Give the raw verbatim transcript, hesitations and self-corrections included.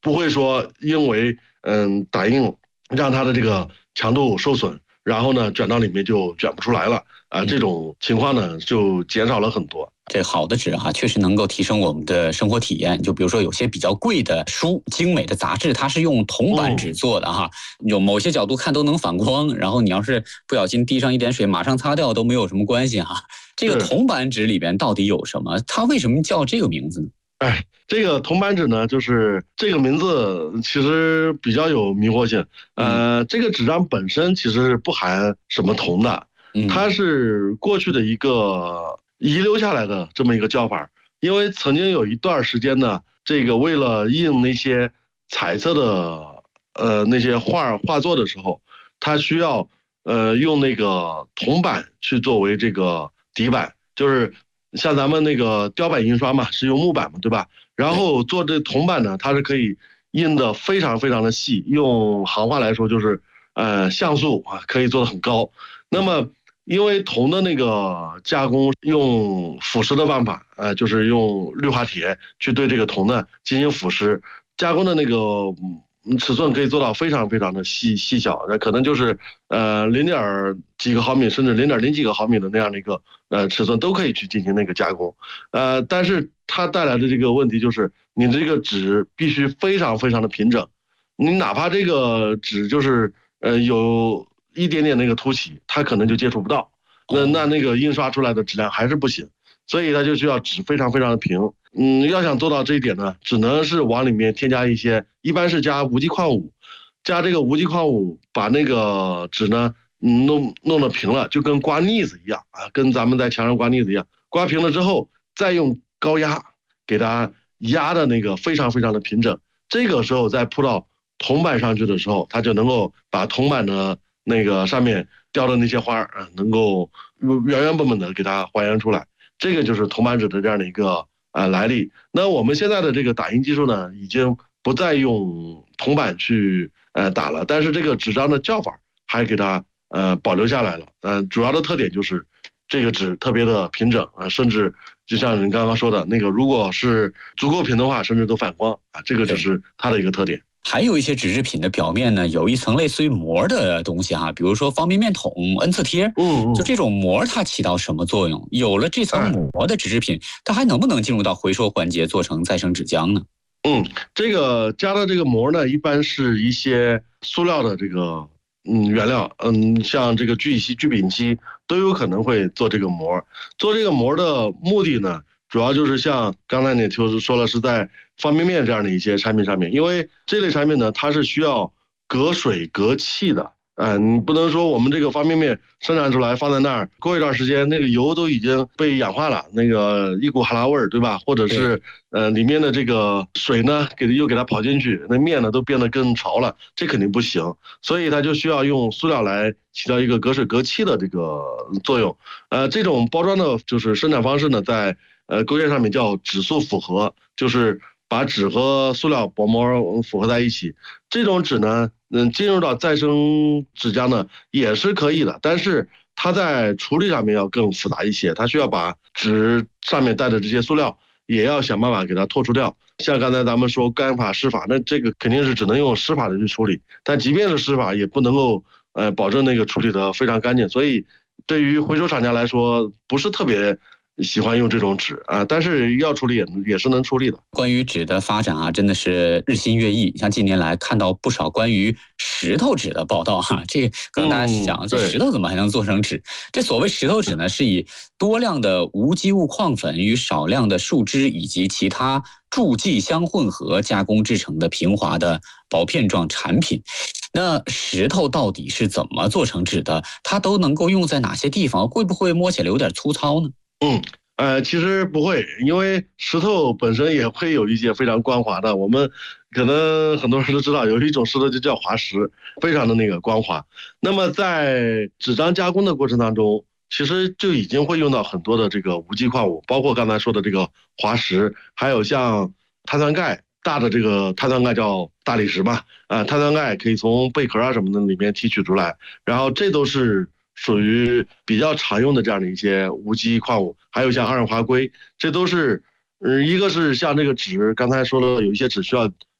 不会说因为嗯打印让它的这个强度受损，然后呢卷到里面就卷不出来了啊、呃，这种情况呢就减少了很多。 这好的纸哈、啊，确实能够提升我们的生活体验。就比如说有些比较贵的书、精美的杂志，它是用铜板纸做的哈，嗯、有某些角度看都能反光，然后你要是不小心滴上一点水，马上擦掉都没有什么关系哈。这个铜板纸里边到底有什么？它为什么叫这个名字呢？ 哎，这个铜板纸呢，就是这个名字其实比较有迷惑性。呃，嗯、这个纸张本身其实是不含什么铜的，它是过去的一个遗留下来的这么一个叫法。因为曾经有一段时间呢，这个为了印那些彩色的呃那些画画作的时候，它需要呃用那个铜板去作为这个底板，就是像咱们那个雕版印刷嘛，是用木板嘛，对吧？然后做这铜板呢，它是可以印的非常非常的细，用行话来说就是呃像素啊可以做的很高。那么因为铜的那个加工用腐蚀的办法，呃，就是用氯化铁去对这个铜呢进行腐蚀，加工的那个尺寸可以做到非常非常的细细小，那可能就是呃零点几个毫米，甚至零点零几个毫米的那样的一个呃尺寸都可以去进行那个加工，呃，但是它带来的这个问题就是，你这个纸必须非常非常的平整，你哪怕这个纸就是呃有一点点那个凸起，它可能就接触不到，那那那个印刷出来的质量还是不行，所以它就需要纸非常非常的平。嗯，要想做到这一点呢，只能是往里面添加一些，一般是加无机矿物，加这个无机矿物，把那个纸呢弄弄得平了，就跟刮腻子一样啊，跟咱们在墙上刮腻子一样，刮平了之后，再用高压给它压的那个非常非常的平整，这个时候再铺到铜板上去的时候，它就能够把铜板的那个上面雕的那些花啊，能够原原本本的给它还原出来。这个就是铜板纸的这样的一个呃来历。那我们现在的这个打印技术呢，已经不再用铜板去呃打了，但是这个纸张的叫法还给它呃保留下来了。嗯、呃，主要的特点就是这个纸特别的平整啊、呃，甚至就像您刚刚说的那个，如果是足够平的话，甚至都反光啊，这个就是它的一个特点。 还有一些纸制品的表面呢，有一层类似于膜的东西哈，比如说方便面桶、N 次贴，嗯，就这种膜它起到什么作用？有了这层膜的纸制品，它还能不能进入到回收环节做成再生纸浆呢？ 嗯，这个加的这个膜呢，一般是一些塑料的这个嗯原料，嗯，像这个聚乙烯、聚丙烯都有可能会做这个膜。做这个膜的目的呢，主要就是像刚才你就是说了，是在方便面这样的一些产品上面，因为这类产品呢，它是需要隔水隔气的。呃，你不能说我们这个方便面生产出来放在那儿，过一段时间那个油都已经被氧化了，那个一股哈喇味儿，对吧？或者是呃里面的这个水呢，给又给它跑进去，那面呢都变得更潮了，这肯定不行。所以它就需要用塑料来起到一个隔水隔气的这个作用。呃，这种包装的就是生产方式呢，在呃工业上面叫纸塑复合，就是把纸和塑料薄膜复合在一起。这种纸呢，嗯，进入到再生纸浆呢也是可以的，但是它在处理上面要更复杂一些，它需要把纸上面带的这些塑料也要想办法给它脱除掉。像刚才咱们说干法湿法，那这个肯定是只能用湿法的去处理，但即便是湿法也不能够呃保证那个处理的非常干净，所以对于回收厂家来说不是特别喜欢用这种纸啊，但是要处理也也是能处理的。 关于纸的发展啊，真的是日新月异。像近年来看到不少关于石头纸的报道哈、啊，这跟大家讲、嗯，这石头怎么还能做成纸？这所谓石头纸呢，是以多量的无机物矿粉与少量的树脂以及其他助剂相混合加工制成的平滑的薄片状产品。那石头到底是怎么做成纸的？它都能够用在哪些地方？会不会摸起来有点粗糙呢？ 嗯，呃，其实不会，因为石头本身也会有一些非常光滑的。我们可能很多人都知道，有一种石头就叫滑石，非常的那个光滑。那么在纸张加工的过程当中，其实就已经会用到很多的这个无机矿物，包括刚才说的这个滑石，还有像碳酸钙，大的这个碳酸钙叫大理石嘛，啊、呃，碳酸钙可以从贝壳啊什么的里面提取出来，然后这都是属于比较常用的这样的一些无机矿物，还有像二氧化硅，这都是，嗯，一个是像这个纸，刚才说了有一些纸需要